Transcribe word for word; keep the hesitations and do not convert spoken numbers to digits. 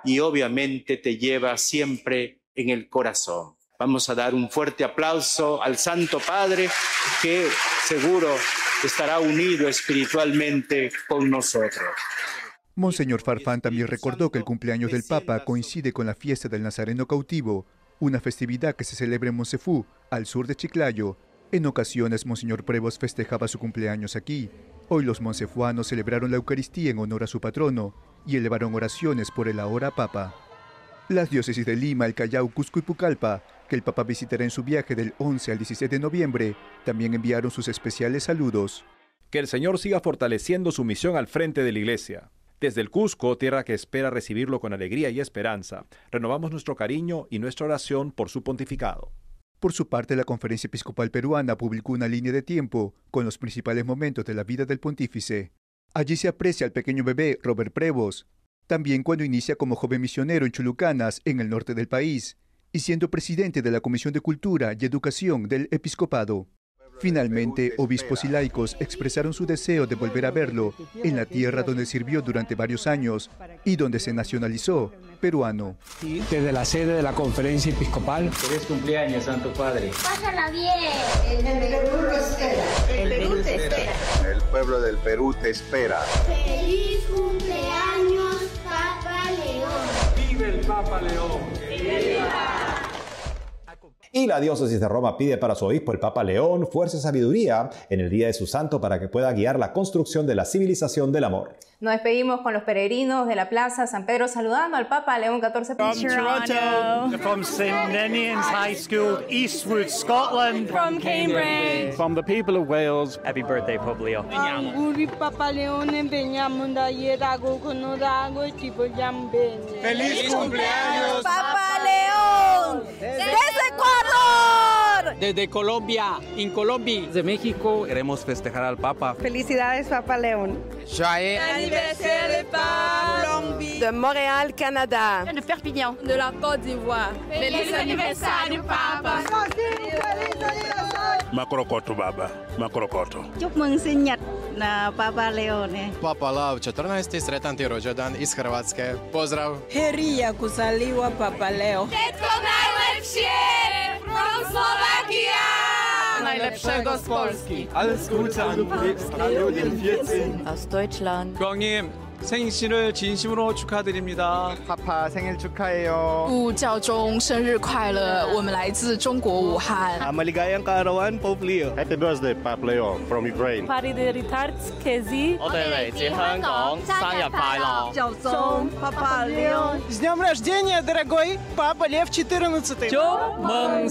y obviamente te lleva siempre en el corazón. Vamos a dar un fuerte aplauso al Santo Padre, que seguro estará unido espiritualmente con nosotros. Monseñor Farfán también recordó que el cumpleaños del Papa coincide con la fiesta del Nazareno cautivo, una festividad que se celebra en Monsefú, al sur de Chiclayo. En ocasiones, Monseñor Prevost festejaba su cumpleaños aquí. Hoy los monsefuanos celebraron la Eucaristía en honor a su patrono y elevaron oraciones por el ahora Papa. Las diócesis de Lima, El Callao, Cusco y Pucallpa, que el Papa visitará en su viaje del once al dieciséis de noviembre, también enviaron sus especiales saludos. Que el Señor siga fortaleciendo su misión al frente de la Iglesia. Desde el Cusco, tierra que espera recibirlo con alegría y esperanza, renovamos nuestro cariño y nuestra oración por su pontificado. Por su parte, la Conferencia Episcopal Peruana publicó una línea de tiempo con los principales momentos de la vida del pontífice. Allí se aprecia al pequeño bebé Robert Prevost, también cuando inicia como joven misionero en Chulucanas, en el norte del país, y siendo presidente de la Comisión de Cultura y Educación del Episcopado. Finalmente, obispos y laicos expresaron su deseo de volver a verlo en la tierra donde sirvió durante varios años y donde se nacionalizó peruano. Desde la sede de la Conferencia Episcopal. Feliz cumpleaños, Santo Padre. Pásala bien. El Perú te espera. El Perú te espera. El pueblo del Perú te espera. Feliz cumpleaños, Papa León. ¡Vive el Papa León! ¡Viva! Y la diócesis de Roma pide para su obispo, el Papa León, fuerza y sabiduría en el día de su santo para que pueda guiar la construcción de la civilización del amor. Nos despedimos con los peregrinos de la Plaza San Pedro saludando al Papa León catorce. From Toronto, from Saint Ninian's High School, Eastwood, Scotland, from Cambridge, from the people of Wales. Happy birthday, Papa León. Auguri Papa Leone, veniamo da Ierago con Orago e ti vogliamo bene. ¡Feliz cumpleaños, Papa León! ¡Desde Ecuador! Desde Colombia, en Colombia. Desde México queremos festejar al Papa. Felicidades, Papa León. Joyeux anniversaire, Papa. De Montréal, Canada. De Perpignan. De la Côte d'Ivoire. Feliz aniversario, Papa. Makrokoto, Baba. Makrokoto. Chúc mừng sinh nhật Papa Leone. Papa Lev четырнадцатый sretantый rođendan iz Hrvatske. Pozdrav. Herija kusaliwa Papa Leo. Wszystko najlepsze from Slovakia. Najlepszego z Polski. Alles Gute an Radio vierzehn. Aus Deutschland. 형님 생신을 진심으로 축하드립니다. 파파 생일 축하해요. 祝教宗生日快乐！我们来自中国武汉。 Maligayang kaarawan, Pope Leo. Happy birthday, Papa Leo from Ukraine. Parideritatis Kezi. 我哋嚟自香港，生日快樂！ 教宗 Papa Leo. С днем рождения, дорогой Папа Лев четырнадцатый. 祝夢